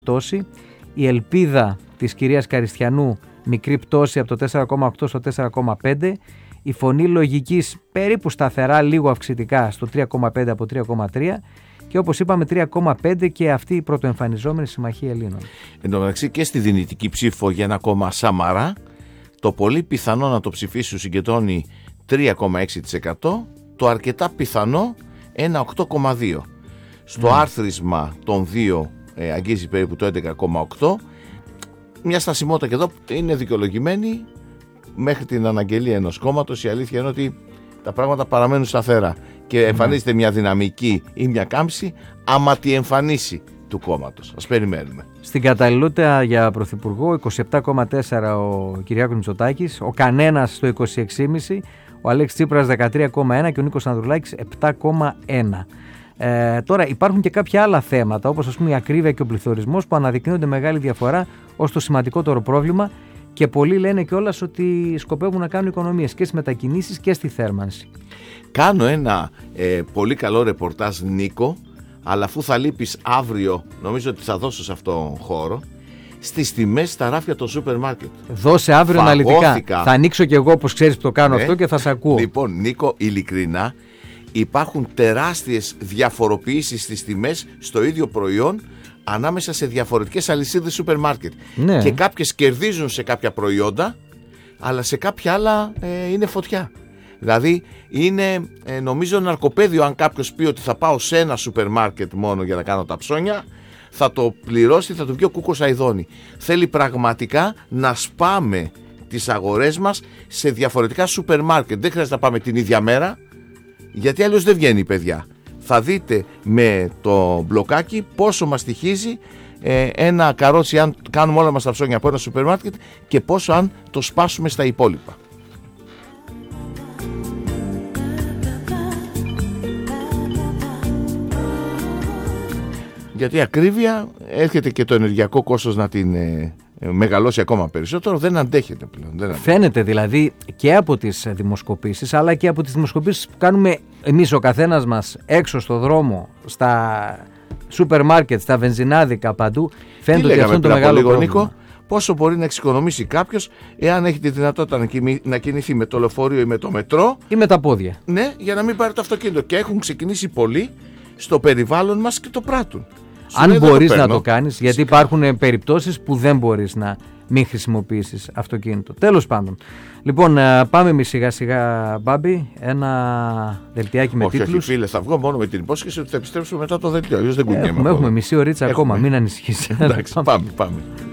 πτώση. Η ελπίδα της κυρίας Καριστιανού, μικρή πτώση από το 4,8 στο 4,5. Η φωνή λογικής περίπου σταθερά, λίγο αυξητικά στο 3,5 από 3,3. Και όπως είπαμε 3,5 και αυτή η πρωτοεμφανιζόμενη Συμμαχία Ελλήνων. Εν τω μεταξύ και στη δυνητική ψήφο για ένα κόμμα Σαμαρά, το πολύ πιθανό να το ψηφίσει συγκεντρώνει 3,6%, το αρκετά πιθανό ένα 8,2%. Στο άρθρισμα των δύο αγγίζει περίπου το 11,8%. Μια στασιμότητα και εδώ είναι δικαιολογημένη μέχρι την αναγγελία ενός κόμματος. Η αλήθεια είναι ότι τα πράγματα παραμένουν σταθερά και εμφανίζεται μια δυναμική ή μια κάμψη άμα τη εμφανίσει του κόμματος. Ας περιμένουμε. Στην καταλληλότητα για πρωθυπουργό 27,4 ο Κυριάκος Μητσοτάκης, ο Κανένας στο 26,5, ο Αλέξης Τσίπρας 13,1 και ο Νίκος Ανδρουλάκης 7,1. Τώρα υπάρχουν και κάποια άλλα θέματα, όπως ας πούμε η ακρίβεια και ο πληθωρισμός, που αναδεικνύονται μεγάλη διαφορά ως το σημαντικότερο πρόβλημα και πολλοί λένε κιόλας ότι σκοπεύουν να κάνουν οικονομίες και στις μετακινήσεις και στη θέρμανση. Κάνω ένα πολύ καλό ρεπορτάζ, Νίκο, αλλά αφού θα λείπεις αύριο, νομίζω ότι θα δώσω σε αυτόν τον χώρο, στις τιμές στα ράφια των σούπερ μάρκετ. Δώσε αύριο αναλυτικά. Θα ανοίξω κι εγώ, όπως ξέρεις που το κάνω αυτό, και θα σε ακούω. Λοιπόν, Νίκο, ειλικρινά, υπάρχουν τεράστιες διαφοροποιήσεις στις τιμές στο ίδιο προϊόν ανάμεσα σε διαφορετικές αλυσίδες σούπερ μάρκετ. Ναι. Και κάποιες κερδίζουν σε κάποια προϊόντα, αλλά σε κάποια άλλα είναι φωτιά. Δηλαδή είναι νομίζω ναρκοπαίδιο αν κάποιος πει ότι θα πάω σε ένα σούπερ μάρκετ μόνο για να κάνω τα ψώνια, θα το πληρώσει, θα του βγει ο κούκος αηδόνι. Θέλει πραγματικά να σπάμε τις αγορές μας σε διαφορετικά σούπερ μάρκετ. Δεν χρειάζεται να πάμε την ίδια μέρα, γιατί αλλιώς δεν βγαίνει, παιδιά. Θα δείτε με το μπλοκάκι πόσο μας στοιχίζει ένα καρότσι αν κάνουμε όλα μας τα ψώνια από ένα σούπερ μάρκετ και πόσο αν το σπάσουμε στα υπόλοιπα. Γιατί η ακρίβεια έρχεται και το ενεργειακό κόστος να την μεγαλώσει ακόμα περισσότερο, δεν αντέχεται πλέον. Φαίνεται δηλαδή και από τις δημοσκοπήσεις, αλλά και από τις δημοσκοπήσεις που κάνουμε εμείς ο καθένας μας έξω στο δρόμο, στα σούπερ μάρκετ, στα βενζινάδικα, παντού. Φαίνεται ότι αυτό είναι το μεγάλο πρόβλημα. Νίκο, πόσο μπορεί να εξοικονομήσει κάποιος εάν έχει τη δυνατότητα να κινηθεί με το λεωφορείο ή με το μετρό ή με τα πόδια. Ναι, για να μην πάρει το αυτοκίνητο. Και έχουν ξεκινήσει πολλοί στο περιβάλλον μας και το πράττουν. Αν μπορείς να το κάνεις, γιατί υπάρχουν περιπτώσεις που δεν μπορείς να μην χρησιμοποιήσεις αυτοκίνητο. Τέλος πάντων. Λοιπόν, πάμε εμείς σιγά σιγά, Μπάμπη, ένα δελτιάκι με τίτλους. Όχι, φίλε, θα βγω μόνο με την υπόσχεση ότι θα επιστρέψουμε μετά το δελτίο. Έχουμε μισή ωρίτσα ακόμα, μην ανησυχείς. Εντάξει, πάμε.